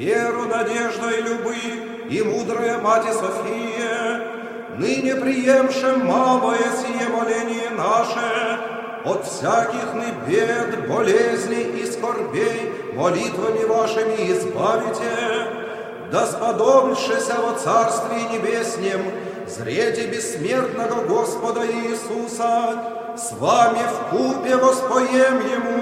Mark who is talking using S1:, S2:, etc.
S1: веру, надежду и любы, и мудрая Мать София, ныне приемшем малое сие моление наше, от всяких бед, болезней и скорбей молитвами вашими избавите, да сподобившися во Царстве Небеснем зрете бессмертного Господа Иисуса, с вами вкупе воспоем Ему